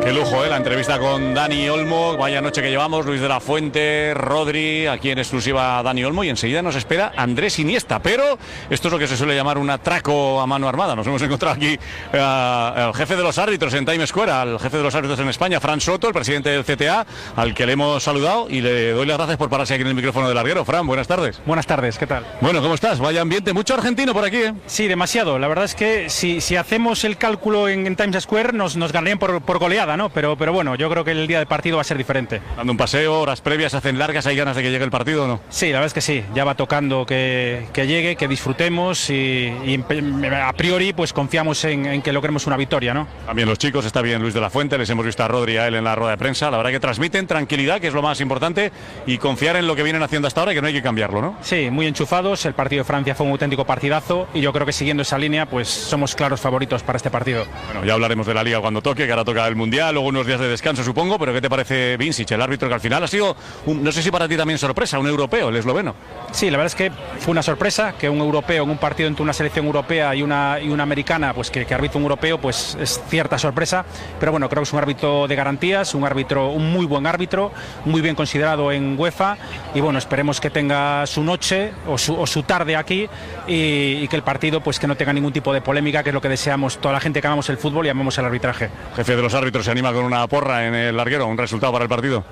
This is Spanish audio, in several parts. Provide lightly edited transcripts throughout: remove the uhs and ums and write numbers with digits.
Qué lujo, la entrevista con Dani Olmo. Vaya noche que llevamos, Luis de la Fuente, Rodri, aquí en exclusiva Dani Olmo, y enseguida nos espera Andrés Iniesta. Pero esto es lo que se suele llamar un atraco a mano armada. Nos hemos encontrado aquí al jefe de los árbitros en Times Square, al jefe de los árbitros en España, Fran Soto, el presidente del CTA, al que le hemos saludado y le doy las gracias por pararse aquí en el micrófono del larguero. Fran, buenas tardes. Buenas tardes, ¿qué tal? Bueno, ¿cómo estás? Vaya ambiente, mucho argentino por aquí, ¿eh? Sí, demasiado. La verdad es que si hacemos el cálculo en Times Square nos ganarían por goleada, ¿no? Pero bueno, yo creo que el día del partido va a ser diferente. Dando un paseo, horas previas, hacen largas, ¿hay ganas de que llegue el partido o no? Sí, la verdad es que sí, ya va tocando que llegue, que disfrutemos y a priori pues confiamos en que logremos una victoria, ¿no? También los chicos, está bien Luis de la Fuente, les hemos visto a Rodri y a él en la rueda de prensa, la verdad que transmiten tranquilidad, que es lo más importante, y confiar en lo que vienen haciendo hasta ahora, que no hay que cambiarlo, ¿no? Sí, muy enchufados, el partido de Francia fue un auténtico partidazo y yo creo que siguiendo esa línea pues somos claros favoritos para este partido. Bueno, ya hablaremos de la Liga cuando toque, que ahora toca el Mundial, luego unos días de descanso supongo, pero ¿qué te parece Vincic, el árbitro que al final ha sido, no sé si para ti también sorpresa, un europeo, el esloveno? Sí, la verdad es que fue una sorpresa que un europeo en un partido entre una selección europea y una americana, pues que arbitre un europeo, pues es cierta sorpresa, pero bueno, creo que es un árbitro de garantías, un muy buen árbitro, muy bien considerado en UEFA, y bueno, esperemos que tenga su noche o su tarde aquí y que el partido pues que no tenga ningún tipo de polémica, que es lo que deseamos toda la gente que amamos el fútbol y amamos el arbitraje. Jefe de los árbitros, ¿se anima con una porra en el larguero, un resultado para el partido?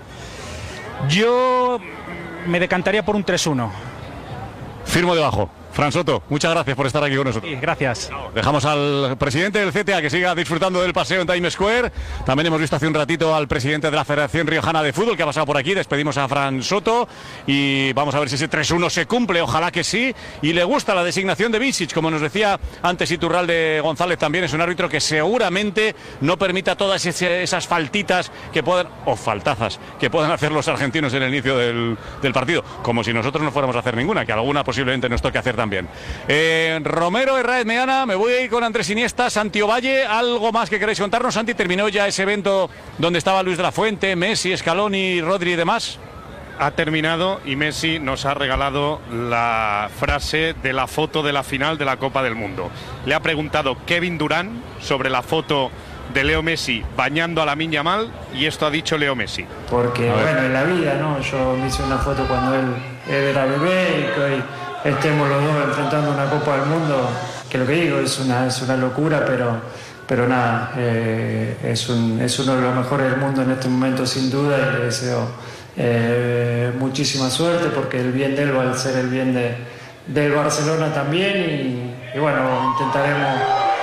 Yo me decantaría por un 3-1. Firmo debajo. Fran Soto, muchas gracias por estar aquí con nosotros. Sí, gracias. Dejamos al presidente del CTA que siga disfrutando del paseo en Times Square. También hemos visto hace un ratito al presidente de la Federación Riojana de Fútbol que ha pasado por aquí. Despedimos a Fran Soto y vamos a ver si ese 3-1 se cumple, ojalá que sí. Y le gusta la designación de Vincic, como nos decía antes Iturralde González, también es un árbitro que seguramente no permita todas esas faltitas que puedan, o faltazas, que puedan hacer los argentinos en el inicio del partido. Como si nosotros no fuéramos a hacer ninguna, que alguna posiblemente nos toque hacer también. Romero, Herráez Meana, me voy a ir con Andrés Iniesta, Santi Ovalle, ¿algo más que queréis contarnos? Santi, ¿terminó ya ese evento donde estaba Luis de la Fuente, Messi, Scaloni, Rodri y demás? Ha terminado y Messi nos ha regalado la frase de la foto de la final de la Copa del Mundo. Le ha preguntado Kevin Durant sobre la foto de Leo Messi bañando a Lamine Yamal y esto ha dicho Leo Messi. Porque bueno, en la vida, ¿no? Yo me hice una foto cuando él era bebé y que hoy estemos los dos enfrentando una Copa del Mundo, que lo que digo es una locura, pero nada, es uno de los mejores del mundo en este momento sin duda, y le deseo muchísima suerte porque el bien de él va a ser el bien del Barcelona también y bueno, intentaremos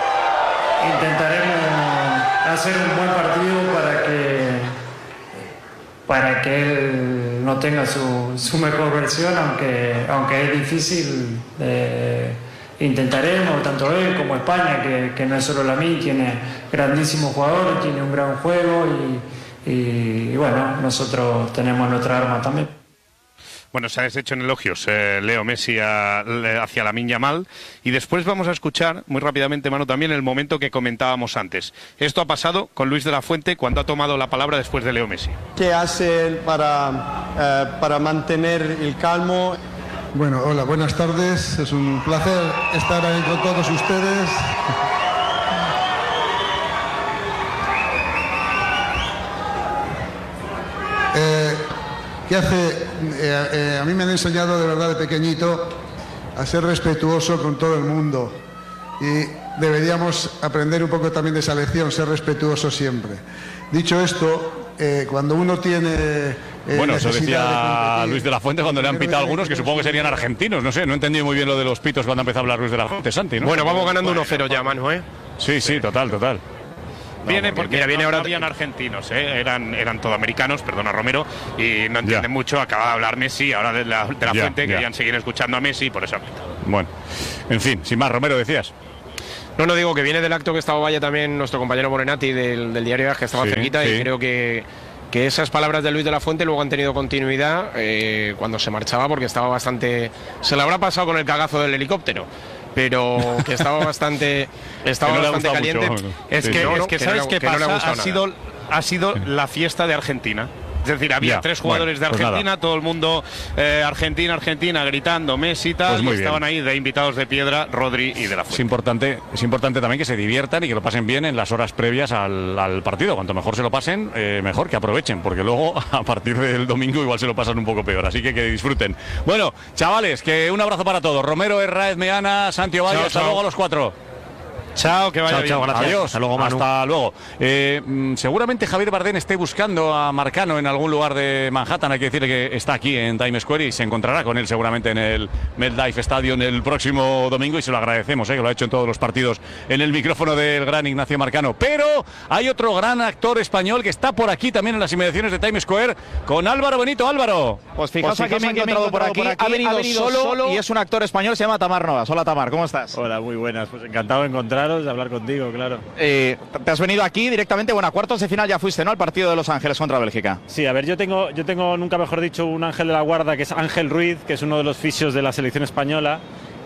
hacer un buen partido para que él no tenga su mejor versión, aunque es difícil. Intentaremos, tanto él como España, que no es solo Lamine, tiene grandísimos jugadores, tiene un gran juego y bueno, nosotros tenemos nuestra arma también. Bueno, se ha deshecho en elogios Leo Messi hacia Lamine Yamal y después vamos a escuchar muy rápidamente, Manu, también el momento que comentábamos antes. Esto ha pasado con Luis de la Fuente cuando ha tomado la palabra después de Leo Messi. ¿Qué hace él para mantener el calmo? Bueno, hola, buenas tardes. Es un placer estar ahí con todos ustedes. ¿Qué hace? A mí me han enseñado de verdad de pequeñito a ser respetuoso con todo el mundo y deberíamos aprender un poco también de esa lección, ser respetuoso siempre. Dicho esto, cuando uno tiene bueno, eso decía Luis de la Fuente cuando le han pitado a algunos que supongo que serían argentinos, no sé, no he entendido muy bien lo de los pitos cuando empezó a hablar Luis de la Fuente, Santi, ¿no? Bueno, vamos ganando 1-0 ya, Manu, ¿eh? Sí, total. Viene porque viene ahora habían argentinos, eran todo americanos, perdona Romero, y no entienden mucho. Acaba de hablar Messi, ahora de la Fuente, querían seguir escuchando a Messi, por eso. Bueno, en fin, sin más, Romero, decías. No, digo que viene del acto que estaba Valle también nuestro compañero Morenati del diario que estaba cerquita y creo que esas palabras de Luis de la Fuente luego han tenido continuidad cuando se marchaba porque estaba bastante... Se le habrá pasado con el cagazo del helicóptero, pero que estaba bastante caliente. Mucho. Es que ¿sabes qué pasa? Ha sido la fiesta de Argentina. Es decir, había tres jugadores de Argentina, todo el mundo Argentina, gritando Messi y tal, y estaban ahí de invitados de piedra Rodri y De La Fuente. Es importante también que se diviertan y que lo pasen bien en las horas previas al partido. Cuanto mejor se lo pasen, mejor, que aprovechen, porque luego a partir del domingo igual se lo pasan un poco peor, así que disfruten. Bueno, chavales, que un abrazo para todos. Romero, Herráez, Meana, Santi Ovalle, hasta luego a los 4. Chao, que vaya bien. Chao, gracias. Adiós. Hasta luego, Manu. Hasta luego. Seguramente Javier Bardem esté buscando a Marcano en algún lugar de Manhattan. Hay que decirle que está aquí en Times Square y se encontrará con él seguramente en el MetLife Stadium el próximo domingo, y se lo agradecemos, que lo ha hecho en todos los partidos en el micrófono del gran Ignacio Marcano. Pero hay otro gran actor español que está por aquí también en las inmediaciones de Times Square, con Álvaro Benito. Álvaro. Pues fijaos que me he encontrado por aquí. Ha venido solo y es un actor español, se llama Tamar Novas. Hola, Tamar, ¿cómo estás? Hola, muy buenas. Pues encantado de encontraros, de hablar contigo, claro. Te has venido aquí directamente, bueno, a cuartos de final ya fuiste, ¿no? Al partido de Los Ángeles contra Bélgica. Sí, a ver, yo tengo, nunca mejor dicho, un ángel de la guarda, que es Ángel Ruiz, que es uno de los fisios de la selección española.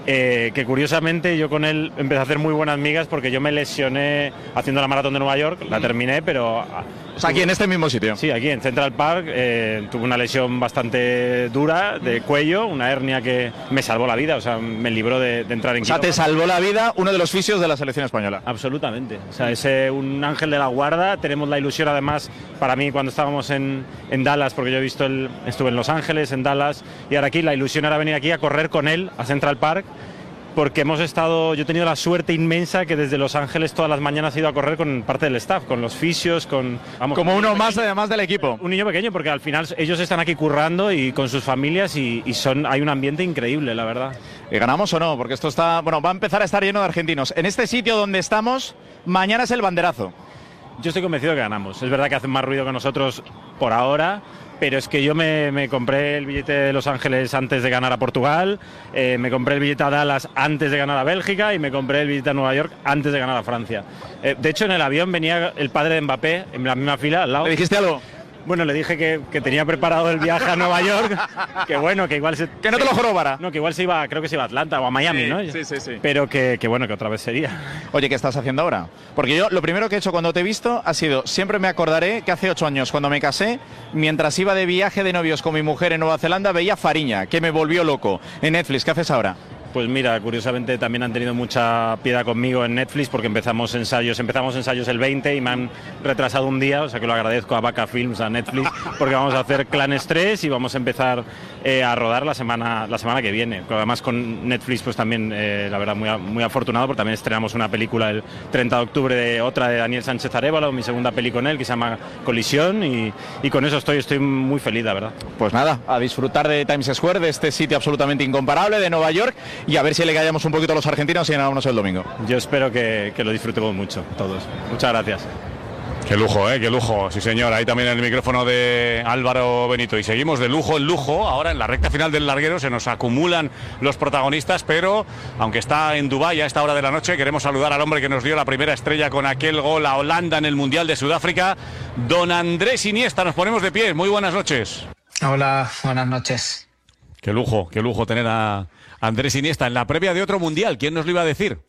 Que curiosamente yo con él empecé a hacer muy buenas migas, porque yo me lesioné haciendo la maratón de Nueva York, la terminé, pero... O sea, aquí en este mismo sitio. Sí, aquí en Central Park. Tuve una lesión bastante dura de cuello, una hernia que me salvó la vida, o sea, me libró de entrar en quirófano. O sea, te salvó la vida uno de los fisios de la selección española. Absolutamente, o sea, es un ángel de la guarda. Tenemos la ilusión, además, para mí, cuando estábamos en Dallas, porque yo he visto, estuve en Los Ángeles, en Dallas, y ahora aquí la ilusión era venir aquí a correr con él a Central Park, porque yo he tenido la suerte inmensa que desde Los Ángeles todas las mañanas he ido a correr con parte del staff, con los fisios, como uno más además del equipo. Un niño pequeño, porque al final ellos están aquí currando y con sus familias, y hay un ambiente increíble, la verdad. ¿Y ganamos o no? Porque esto va a empezar a estar lleno de argentinos. En este sitio donde estamos, mañana es el banderazo. Yo estoy convencido que ganamos. Es verdad que hacen más ruido que nosotros por ahora, pero es que yo me compré el billete de Los Ángeles antes de ganar a Portugal, me compré el billete a Dallas antes de ganar a Bélgica, y me compré el billete a Nueva York antes de ganar a Francia. De hecho, en el avión venía el padre de Mbappé en la misma fila al lado. ¿Le dijiste algo? Bueno, le dije que tenía preparado el viaje a Nueva York, que bueno, que igual que no te lo jorobara. No, que igual creo que se iba a Atlanta o a Miami, sí, ¿no? Sí. Pero que bueno, que otra vez sería. Oye, ¿qué estás haciendo ahora? Porque yo lo primero que he hecho cuando te he visto ha sido, siempre me acordaré que hace 8 años, cuando me casé, mientras iba de viaje de novios con mi mujer en Nueva Zelanda, veía Fariña, que me volvió loco, en Netflix. ¿Qué haces ahora? Pues mira, curiosamente también han tenido mucha piedad conmigo en Netflix, porque empezamos ensayos el 20 y me han retrasado un día, o sea que lo agradezco a Vaca Films, a Netflix, porque vamos a hacer Clanes 3 y vamos a empezar a rodar la semana que viene. Además con Netflix pues también, la verdad, muy afortunado, porque también estrenamos una película el 30 de octubre, otra de Daniel Sánchez Arévalo, mi segunda peli con él, que se llama Colisión, y con eso estoy muy feliz, la verdad. Pues nada, a disfrutar de Times Square, de este sitio absolutamente incomparable, de Nueva York, y a ver si le callamos un poquito a los argentinos y ganamos el domingo. Yo espero que lo disfrutemos mucho, todos. Muchas gracias. Qué lujo, qué lujo, sí señor. Ahí también el micrófono de Álvaro Benito. Y seguimos de lujo en lujo. Ahora en la recta final del larguero se nos acumulan los protagonistas, pero aunque está en Dubái a esta hora de la noche, queremos saludar al hombre que nos dio la primera estrella con aquel gol a Holanda en el Mundial de Sudáfrica, don Andrés Iniesta. Nos ponemos de pie. Muy buenas noches. Hola, buenas noches. Qué lujo tener a Andrés Iniesta en la previa de otro Mundial. ¿Quién nos lo iba a decir?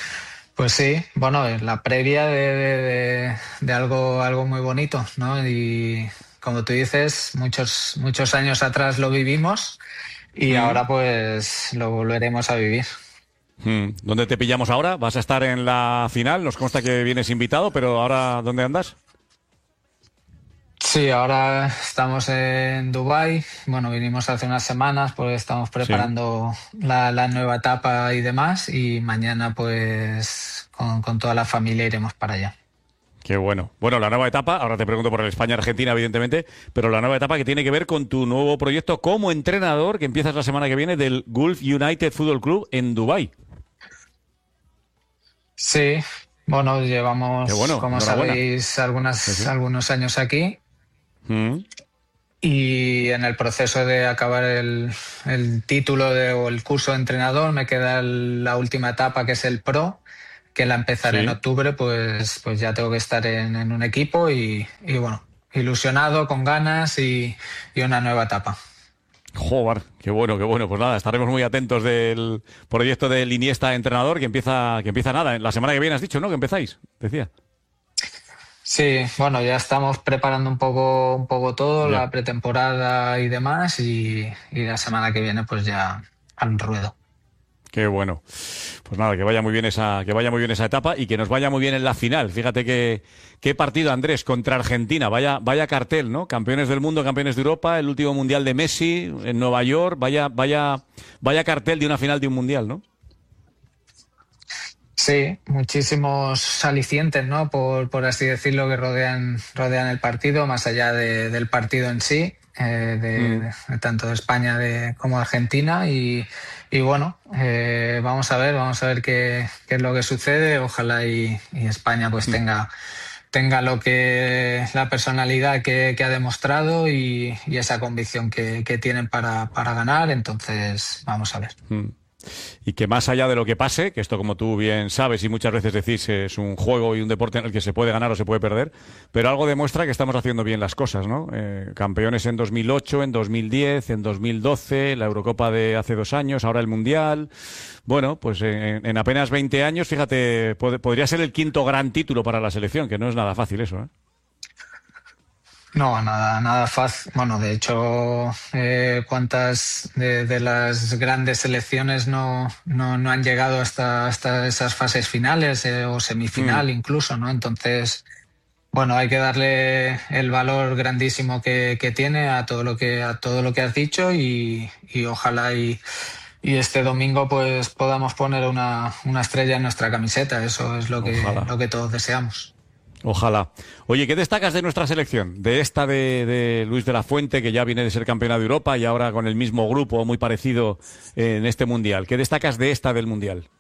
Pues sí, bueno, en la previa de algo muy bonito, ¿no? Y como tú dices, muchos años atrás lo vivimos y ahora pues lo volveremos a vivir. ¿Dónde te pillamos ahora? ¿Vas a estar en la final? Nos consta que vienes invitado, pero ahora ¿dónde andas? Sí, ahora estamos en Dubái. Bueno, vinimos hace unas semanas, pues estamos preparando la nueva etapa y demás, y mañana pues con toda la familia iremos para allá. Qué bueno. Bueno, la nueva etapa, ahora te pregunto por el España-Argentina, evidentemente, pero la nueva etapa que tiene que ver con tu nuevo proyecto como entrenador, que empiezas la semana que viene, del Gulf United Football Club en Dubái. Sí, bueno, llevamos, como sabéis, algunos años aquí. Y en el proceso de acabar el título o el curso de entrenador me queda la última etapa, que es el Pro, que la empezaré en octubre. Pues ya tengo que estar en un equipo y bueno, ilusionado, con ganas y una nueva etapa. Joder, qué bueno. Pues nada, estaremos muy atentos del proyecto del Iniesta entrenador, que empieza nada, la semana que viene has dicho, ¿no? Que empezáis, decía. Sí, bueno, ya estamos preparando un poco todo, la pretemporada y demás, y la semana que viene pues ya al ruedo. Qué bueno. Pues nada, que vaya muy bien esa etapa y que nos vaya muy bien en la final. Fíjate qué partido, Andrés, contra Argentina. Vaya cartel, ¿no? Campeones del mundo, campeones de Europa, el último mundial de Messi en Nueva York. Vaya cartel de una final de un mundial, ¿no? Sí, muchísimos alicientes, ¿no? Por así decirlo, que rodean el partido, más allá del partido en sí, de tanto de España como de Argentina. Y bueno, vamos a ver qué es lo que sucede. Ojalá y España pues tenga la personalidad que ha demostrado y esa convicción que tienen para ganar. Entonces, vamos a ver. Y que más allá de lo que pase, que esto como tú bien sabes y muchas veces decís es un juego y un deporte en el que se puede ganar o se puede perder, pero algo demuestra que estamos haciendo bien las cosas, ¿no? Campeones en 2008, en 2010, en 2012, la Eurocopa de hace 2 años, ahora el Mundial. Bueno, pues en apenas 20 años, fíjate, podría ser el 5º gran título para la selección, que no es nada fácil eso, ¿eh? No, nada fácil. Bueno, de hecho, cuántas de las grandes selecciones no han llegado hasta esas fases finales o semifinal incluso, ¿no? Entonces, bueno, hay que darle el valor grandísimo que tiene a todo lo que has dicho y ojalá y este domingo pues podamos poner una estrella en nuestra camiseta. Eso es lo que todos deseamos. Ojalá. Oye, ¿qué destacas de nuestra selección? De esta de Luis de la Fuente, que ya viene de ser campeona de Europa y ahora con el mismo grupo muy parecido en este Mundial. ¿Qué destacas de esta del Mundial?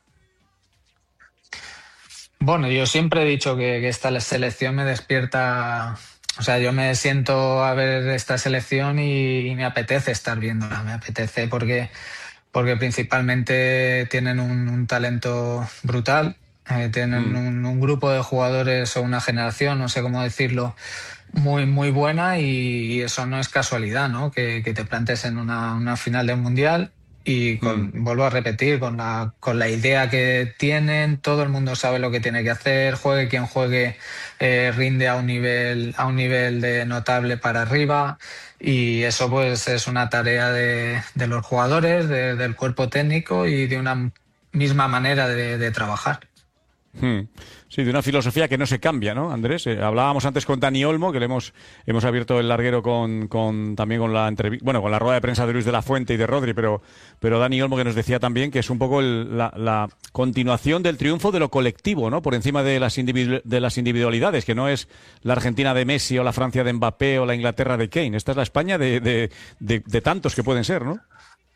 Bueno, yo siempre he dicho que esta selección me despierta. O sea, yo me siento a ver esta selección y me apetece estar viéndola. Me apetece porque principalmente tienen un talento brutal. Tienen un grupo de jugadores o una generación, no sé cómo decirlo, muy, muy buena y eso no es casualidad, ¿no? Que te plantes en una final del Mundial y vuelvo a repetir, con la idea que tienen, todo el mundo sabe lo que tiene que hacer, juegue quien juegue, rinde a un nivel de notable para arriba y eso pues es una tarea de los jugadores, del cuerpo técnico y de una misma manera de trabajar. Sí, de una filosofía que no se cambia, ¿no, Andrés? Hablábamos antes con Dani Olmo, que le hemos abierto el larguero también con la con la rueda de prensa de Luis de la Fuente y de Rodri, pero Dani Olmo que nos decía también que es un poco la continuación del triunfo de lo colectivo, ¿no? Por encima de las individualidades, que no es la Argentina de Messi o la Francia de Mbappé o la Inglaterra de Kane. Esta es la España de tantos que pueden ser, ¿no?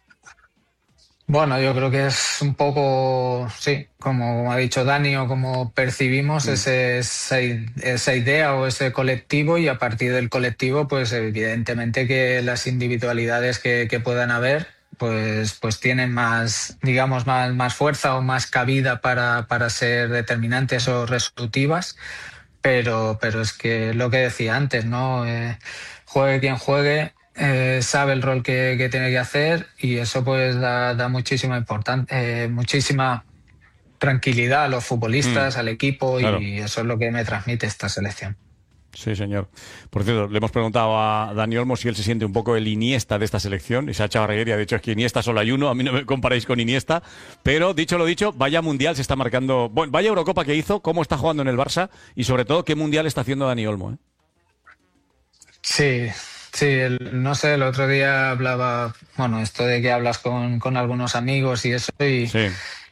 Bueno, yo creo que es un poco, sí, como ha dicho Dani, o como percibimos esa idea o ese colectivo y a partir del colectivo, pues evidentemente que las individualidades que puedan haber, pues tienen más, digamos, más fuerza o más cabida para ser determinantes o resolutivas, pero es que lo que decía antes, ¿no? Juegue quien juegue. Sabe el rol que tiene que hacer y eso pues da muchísima tranquilidad a los futbolistas, al equipo claro. Y eso es lo que me transmite esta selección. Sí, señor. Por cierto, le hemos preguntado a Dani Olmo si él se siente un poco el Iniesta de esta selección y se ha echado a reír y ha dicho es que Iniesta solo hay uno, a mí no me comparáis con Iniesta, pero dicho lo dicho, vaya Mundial se está marcando, bueno, vaya Eurocopa que hizo, cómo está jugando en el Barça y sobre todo qué Mundial está haciendo Dani Olmo, ¿eh? Sí, no sé, el otro día hablaba, bueno, esto de que hablas con algunos amigos y eso, y sí.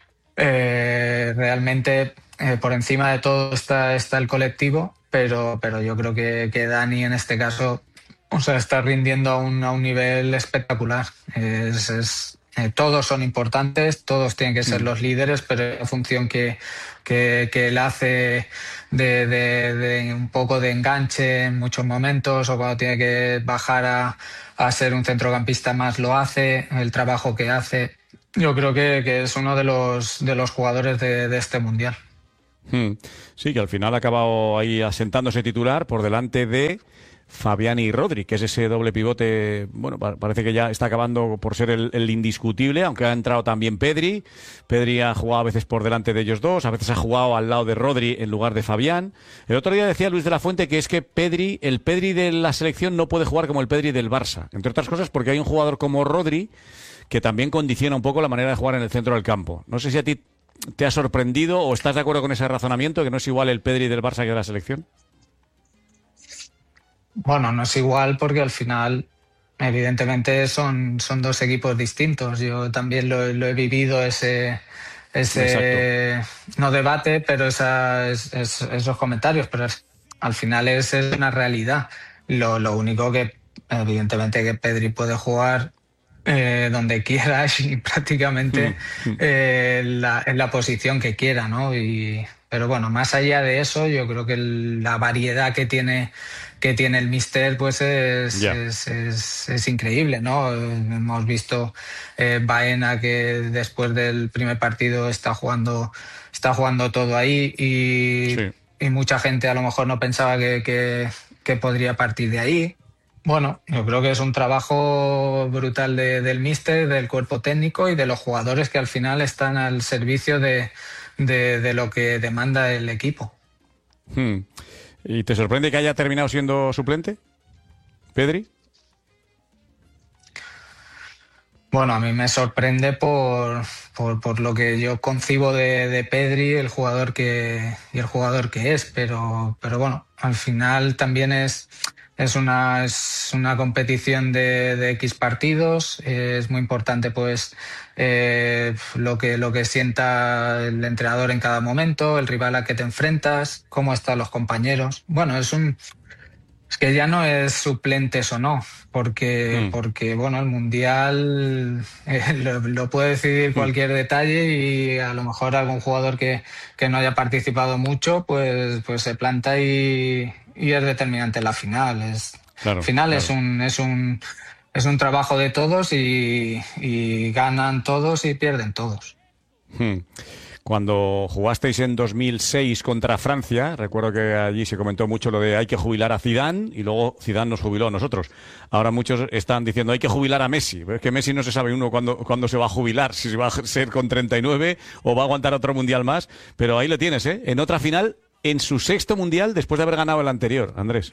Realmente por encima de todo está el colectivo, pero yo creo que Dani en este caso, o sea, está rindiendo a un nivel espectacular. Todos son importantes, todos tienen que ser los líderes, pero la función que él hace de un poco de enganche en muchos momentos o cuando tiene que bajar a ser un centrocampista más lo hace, el trabajo que hace. Yo creo que es uno de los jugadores de este Mundial. Sí, que al final ha acabado ahí asentándose titular por delante de Fabián y Rodri, que es ese doble pivote, bueno, parece que ya está acabando por ser el indiscutible, aunque ha entrado también Pedri. Pedri ha jugado a veces por delante de ellos dos, a veces ha jugado al lado de Rodri en lugar de Fabián. El otro día decía Luis de la Fuente que es que el Pedri de la selección no puede jugar como el Pedri del Barça, entre otras cosas porque hay un jugador como Rodri que también condiciona un poco la manera de jugar en el centro del campo. No sé si a ti te ha sorprendido o estás de acuerdo con ese razonamiento, que no es igual el Pedri del Barça que de la selección. Bueno, no es igual porque al final, evidentemente, son dos equipos distintos. Yo también lo he vivido ese no debate, pero esos comentarios. Pero al final es una realidad. Lo único que, evidentemente, que Pedri puede jugar donde quiera y prácticamente en la posición que quiera, ¿no? Pero bueno, más allá de eso, yo creo que la variedad que tiene el míster pues es increíble, ¿no? Hemos visto Baena, que después del primer partido está jugando todo ahí y mucha gente a lo mejor no pensaba que podría partir de ahí. Bueno, yo creo que es un trabajo brutal del míster, del cuerpo técnico y de los jugadores que al final están al servicio de lo que demanda el equipo. ¿Y te sorprende que haya terminado siendo suplente, Pedri? Bueno, a mí me sorprende por lo que yo concibo de Pedri, el jugador que es, pero bueno, al final también es una competición de X partidos. Es muy importante pues lo que sienta el entrenador en cada momento, el rival a que te enfrentas, cómo están los compañeros. Bueno, es que ya no es suplentes o no, porque bueno, el Mundial lo puede decidir cualquier detalle y a lo mejor algún jugador que no haya participado mucho pues se planta y es determinante en la final. Al final es un trabajo de todos y ganan todos y pierden todos. Cuando jugasteis en 2006 contra Francia, recuerdo que allí se comentó mucho lo de hay que jubilar a Zidane y luego Zidane nos jubiló a nosotros. Ahora muchos están diciendo hay que jubilar a Messi. Pero es que Messi no se sabe uno cuándo se va a jubilar, si se va a ser con 39 o va a aguantar otro mundial más. Pero ahí lo tienes, ¿eh? En otra final, en su 6º mundial después de haber ganado el anterior, Andrés.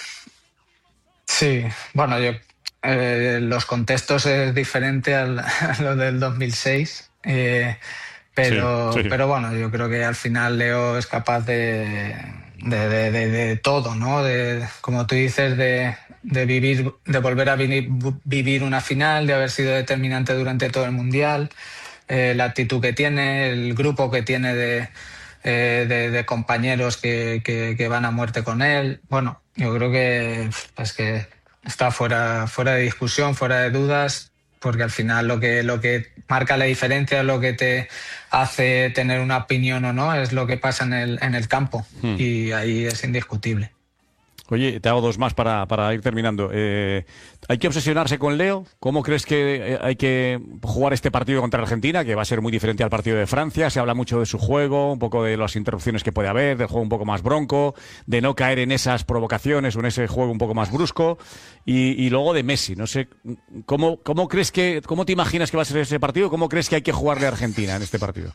Sí, bueno, los contextos es diferente a lo del 2006. Pero bueno, yo creo que al final Leo es capaz de todo, ¿no? Como tú dices, de volver a vivir una final, de haber sido determinante durante todo el Mundial, la actitud que tiene, el grupo que tiene de compañeros que van a muerte con él. Bueno, yo creo que está fuera de discusión, fuera de dudas, porque al final lo que marca la diferencia, lo que te hace tener una opinión o no, es lo que pasa en el campo. Y ahí es indiscutible. Oye, te hago dos más para ir terminando. ¿Hay que obsesionarse con Leo? ¿Cómo crees que hay que jugar este partido contra Argentina, que va a ser muy diferente al partido de Francia? Se habla mucho de su juego, un poco de las interrupciones que puede haber, del juego un poco más bronco, de no caer en esas provocaciones o en ese juego un poco más brusco. Y luego de Messi. No sé, ¿cómo te imaginas que va a ser ese partido? ¿Cómo crees que hay que jugarle a Argentina en este partido?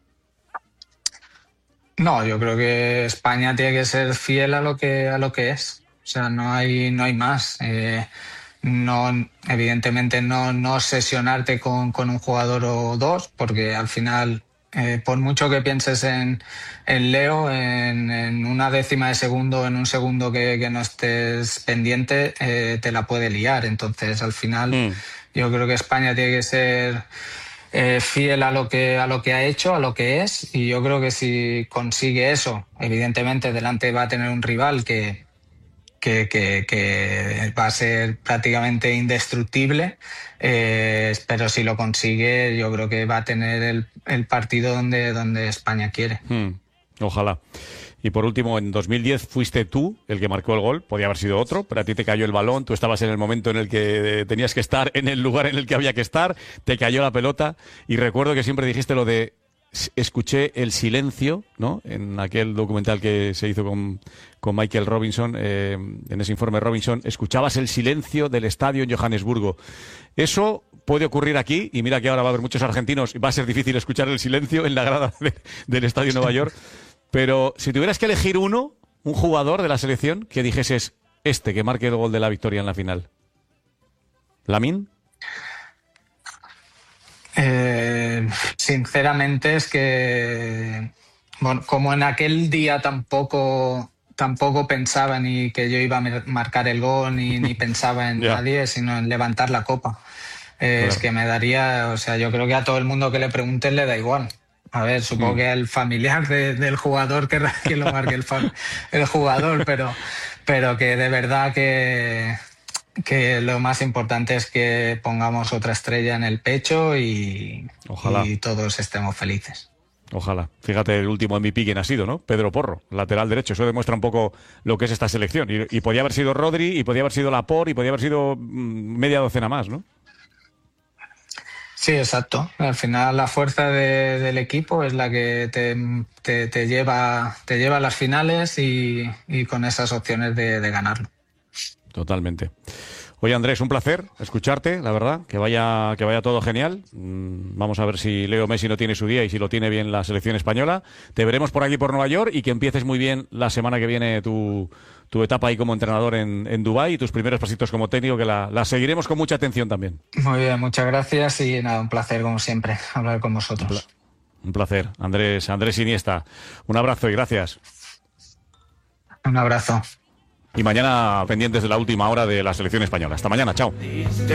No, yo creo que España tiene que ser fiel a lo que es. O sea, no hay más. Evidentemente no obsesionarte con un jugador o dos, porque al final, por mucho que pienses en Leo, en una décima de segundo, en un segundo que no estés pendiente, te la puede liar. Entonces, al final, yo creo que España tiene que ser fiel a lo que ha hecho, a lo que es, y yo creo que si consigue eso, evidentemente delante va a tener un rival que va a ser prácticamente indestructible, pero si lo consigue yo creo que va a tener el partido donde España quiere. Ojalá. Y por último, en 2010 fuiste tú el que marcó el gol, podía haber sido otro, pero a ti te cayó el balón, tú estabas en el momento en el que tenías que estar, en el lugar en el que había que estar, te cayó la pelota y recuerdo que siempre dijiste lo de escuché el silencio, ¿no? En aquel documental que se hizo con Michael Robinson, en ese informe Robinson, escuchabas el silencio del estadio en Johannesburgo. Eso puede ocurrir aquí, y mira que ahora va a haber muchos argentinos, y va a ser difícil escuchar el silencio en la grada del estadio Nueva York, pero si tuvieras que elegir un jugador de la selección que dijeses que marque el gol de la victoria en la final. ¿Lamine? Sinceramente es que, bueno, como en aquel día tampoco pensaba ni que yo iba a marcar el gol, ni pensaba en nadie, sino en levantar la copa. Claro. Es que me daría, o sea, yo creo que a todo el mundo que le pregunten le da igual. A ver, supongo que al familiar del jugador que lo marque el jugador, pero que de verdad que lo más importante es que pongamos otra estrella en el pecho y todos estemos felices. Ojalá. Fíjate el último MVP quién ha sido, ¿no? Pedro Porro, lateral derecho. Eso demuestra un poco lo que es esta selección. Y podía haber sido Rodri, y podía haber sido Laporte, y podía haber sido media docena más, ¿no? Sí, exacto. Al final la fuerza del equipo es la que te lleva a las finales y con esas opciones de ganarlo. Totalmente. Oye, Andrés, un placer escucharte, la verdad, que vaya todo genial. Vamos a ver si Leo Messi no tiene su día y si lo tiene bien la selección española. Te veremos por aquí, por Nueva York, y que empieces muy bien la semana que viene tu etapa ahí como entrenador en Dubái y tus primeros pasitos como técnico, que la seguiremos con mucha atención también. Muy bien, muchas gracias y nada, un placer como siempre hablar con vosotros. Un placer, Andrés Iniesta. Un abrazo y gracias. Un abrazo. Y mañana pendientes de la última hora de la selección española. Hasta mañana, chao.